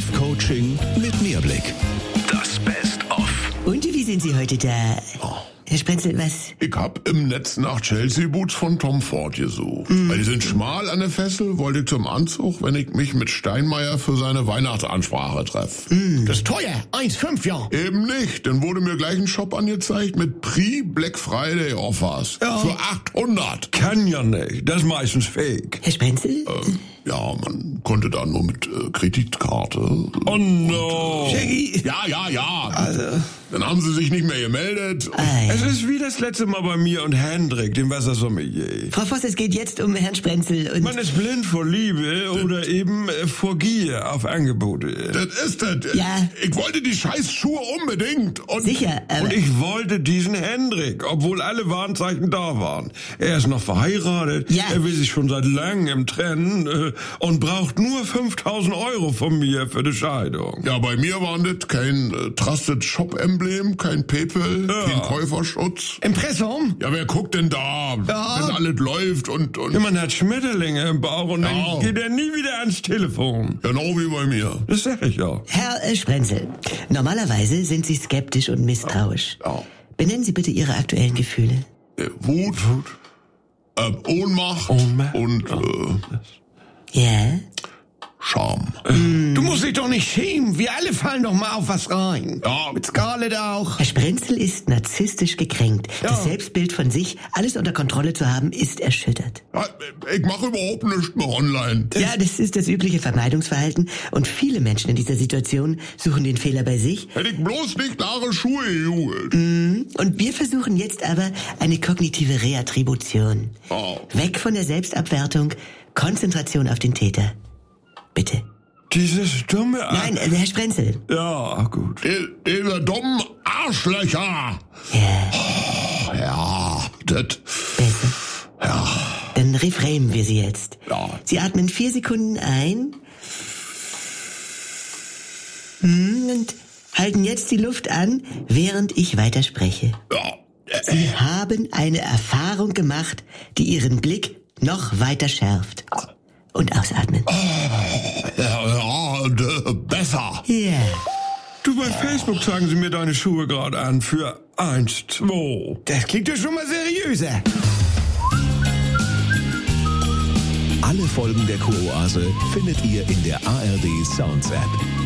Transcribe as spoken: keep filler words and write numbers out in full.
Live-Coaching mit Mehrblick. Das Best-of. Und wie sind Sie heute da? Oh. Herr Sprenzel, was? Ich hab im Netz nach Chelsea-Boots von Tom Ford gesucht. Mm. Weil die sind schmal an der Fessel, wollte ich zum Anzug, wenn ich mich mit Steinmeier für seine Weihnachtsansprache treffe. Mm. Das ist teuer, eins Komma fünf, ja. Eben nicht, dann wurde mir gleich ein Shop angezeigt mit Pre-Black Friday Offers. Ja. Für achthundert. Kann ja nicht, das ist meistens fake. Herr Sprenzel? Ähm, ja, man konnte da nur mit äh, Kreditkarte. Oh no. Shaggy. Ja, ja, ja. Also. Dann haben sie sich nicht mehr gemeldet. Ei. Es ist wie das letzte Mal bei mir und Hendrik, dem Wassersommelier. Frau Voss, es geht jetzt um Herrn Sprenzel und... Man ist blind vor Liebe das oder eben äh, vor Gier auf Angebote. Das ist das. Ja. Ich wollte die scheiß Schuhe unbedingt. Und Sicher, aber... Und ich wollte diesen Hendrik, obwohl alle Warnzeichen da waren. Er ist noch verheiratet, ja. Er will sich schon seit langem trennen äh, und braucht nur fünftausend Euro von mir für die Scheidung. Ja, bei mir waren das kein äh, Trusted Shop-Emblem, kein PayPal, ja. kein Käuferschutz. Impressum? Ja, wer guckt denn da, ja. wenn alles läuft und... und ja, man hat Schmetterlinge im Bauch und ja. dann geht er nie wieder ans Telefon. Genau wie bei mir. Das sag ich ja. Herr äh, Sprenzel, normalerweise sind Sie skeptisch und misstrauisch. Ja. Ja. Benennen Sie bitte Ihre aktuellen Gefühle. Äh, Wut, Wut. Äh, Ohnmacht, Ohnmacht und... Äh, ja? Scham. Du musst dich doch nicht schämen. Wir alle fallen doch mal auf was rein. Ja. Mit Scarlett auch. Herr Sprenzel ist narzisstisch gekränkt. Ja. Das Selbstbild von sich, alles unter Kontrolle zu haben, ist erschüttert. Ja, ich mache überhaupt nichts mehr online. Ja, das ist das übliche Vermeidungsverhalten. Und viele Menschen in dieser Situation suchen den Fehler bei sich. Hätte ich bloß nicht klare Schuhe geholt. Mm, und wir versuchen jetzt aber eine kognitive Reattribution. Oh. Weg von der Selbstabwertung, Konzentration auf den Täter. Bitte. Dieses dumme... Nein, äh, Herr Sprenzel. Ja, gut. Die, diese dummen Arschlöcher. Ja. Oh, ja, das... Besser. Ja. Dann reframen wir Sie jetzt. Ja. Sie atmen vier Sekunden ein. Und halten jetzt die Luft an, während ich weiterspreche. Ja. Sie haben eine Erfahrung gemacht, die Ihren Blick noch weiter schärft. Und ausatmen. Ja, ja, d- besser. Ja. Yeah. Du, bei Facebook zeigen sie mir deine Schuhe gerade an für eins, zwei. Das klingt ja schon mal seriöser. Alle Folgen der Kuroase findet ihr in der A R D Sounds App.